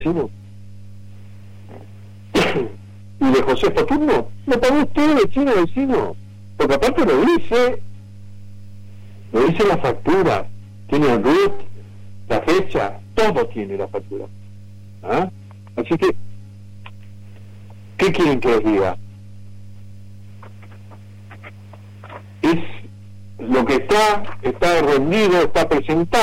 vecino. Y de José Paturno, lo pagó usted, vecino, porque aparte lo dice la factura, tiene el RUT, la fecha, todo tiene la factura. ¿Ah? Así que, ¿qué quieren que les diga? Es lo que está rendido, está presentado.